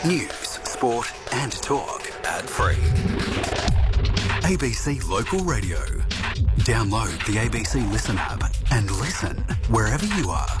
News, sport and talk. Ad-free. ABC Local Radio. Download the ABC Listen app and listen wherever you are.